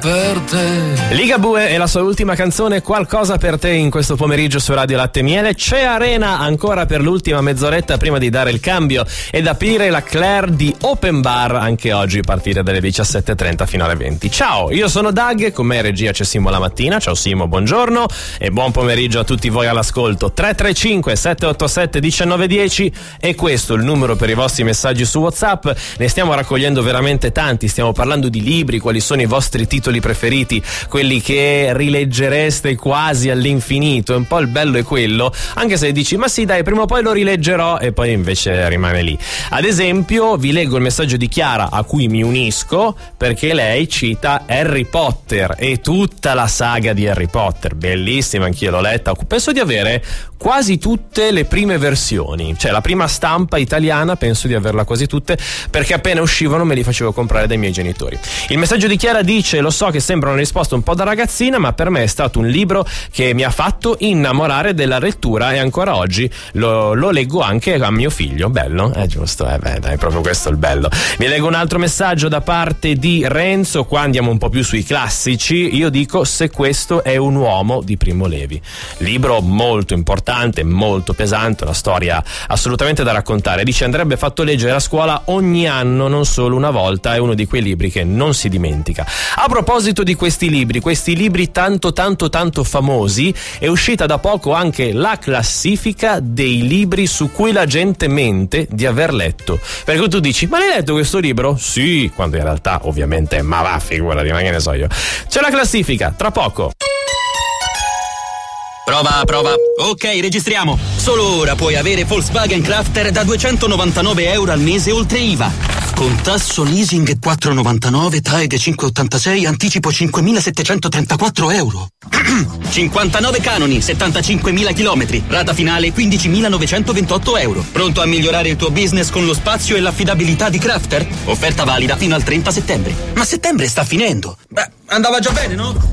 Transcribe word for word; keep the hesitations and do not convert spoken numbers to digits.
per te. Ligabue e la sua ultima canzone Qualcosa per te in questo pomeriggio su Radio Latte e Miele. C'è Arena ancora per l'ultima mezz'oretta prima di dare il cambio ed aprire la Claire di Open Bar anche oggi a partire dalle diciassette e trenta fino alle venti. Ciao, io sono Doug, con me in regia c'è Simo la mattina. Ciao Simo, buongiorno e buon pomeriggio a tutti voi all'ascolto. Tre tre cinque sette otto sette uno nove uno zero e questo è il numero per i vostri messaggi su WhatsApp. Ne stiamo raccogliendo veramente tanti, stiamo parlando di libri, quali sono i vostri titoli preferiti, quelli che rileggereste quasi all'infinito. Un po' il bello è quello, anche se dici ma sì dai, prima o poi lo rileggerò, e poi invece rimane lì. Ad esempio vi leggo il messaggio di Chiara, a cui mi unisco perché lei cita Harry Potter e tutta la saga di Harry Potter, bellissima, anch'io l'ho letta. Penso di avere quasi tutte le prime versioni, cioè la prima stampa italiana penso di averla quasi tutte, perché appena uscivano me li facevo comprare dai miei genitori. Il messaggio di Chiara dice: lo so che sembra una risposta un po' da ragazzina, ma per me è stato un libro che mi ha fatto innamorare della lettura e ancora oggi lo, lo leggo anche a mio figlio. Bello, è eh, giusto, eh beh dai, proprio questo è il bello. Vi leggo un altro messaggio da parte di Renzo, qua andiamo un po' più sui classici. Io dico Se questo è un uomo di Primo Levi, libro molto importante, molto pesante, una storia assolutamente da raccontare. Dice andrebbe fatto leggere a scuola ogni anno, non solo una volta, è uno di quei libri che non si dimentica. A proposito di questi libri, questi libri tanto tanto tanto famosi, è uscita da poco anche la classifica dei libri su cui la gente mente di aver letto. Perché tu dici ma l'hai letto questo libro? Sì, quando in realtà ovviamente ma va, figurati, ma che ne so io. C'è la classifica, tra poco. Prova, prova. Ok, registriamo. Solo ora puoi avere Volkswagen Crafter da duecentonovantanove euro al mese oltre I V A. Con tasso leasing quattro virgola novantanove, T A E G cinque virgola ottantasei, anticipo cinquemilasettecentotrentaquattro euro. cinquantanove canoni, settantacinquemila chilometri, rata finale quindicimilanovecentoventotto euro. Pronto a migliorare il tuo business con lo spazio e l'affidabilità di Crafter? Offerta valida fino al trenta settembre. Ma settembre sta finendo. Beh, andava già bene, no?